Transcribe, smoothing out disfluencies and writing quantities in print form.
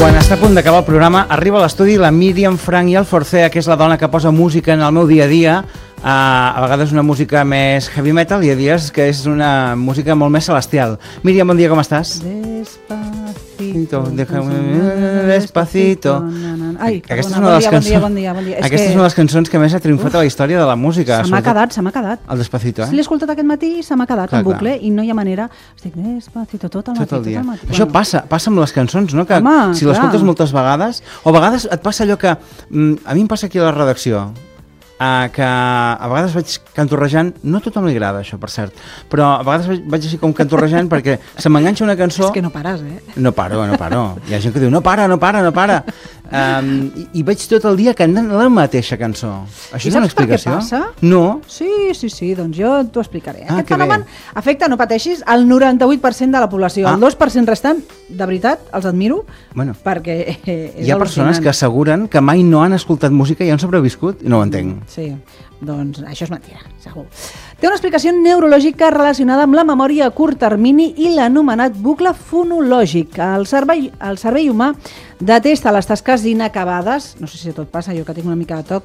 Quan està a punt d'acabar el programa, arriba a l'estudi la Míriam Frank i el Forcea, que és la dona que posa música en el meu dia a dia. A vegades una música més heavy metal i a dies que és una música molt més celestial. Míriam, bon dia, com estàs? Despacito, despacito. Ai, Aquesta perdona, és bon dia. Aquesta és una de les cançons que més ha triomfat a la història de la música. Se m'ha quedat. El Despacito, Si l'he escoltat aquest matí, se m'ha quedat Clar, en bucle i no hi ha manera. Estic despacito tot el matí. Això passa amb les cançons, no? Que Home, si l'escoltes moltes vegades, o a vegades et passa allò que... A mi em passa aquí a la redacció, que a vegades vaig cantorrejant, no a tothom li agrada això, per cert, però a vegades vaig així com cantorrejant perquè se m'enganxa una cançó... És que no pares, No paro. Hi ha gent que diu, no para. I veig tot el dia cantant la mateixa cançó. Això és una explicació? I saps per què passa? No. Sí, doncs jo t'ho explicaré. Aquest que fenomen afecta, no pateixis, el 98% de la població. El 2% restant, de veritat, els admiro, perquè és Hi ha persones que asseguren que mai no han escoltat música i han sobreviscut, i no ho entenc. Sí, doncs això és mentira, segur. Té una explicació neurològica relacionada amb la memòria a curt termini i l'anomenat bucle fonològic. El cervell humà detesta les tasques inacabades, no sé si a tot passa, jo que tinc una mica de toc,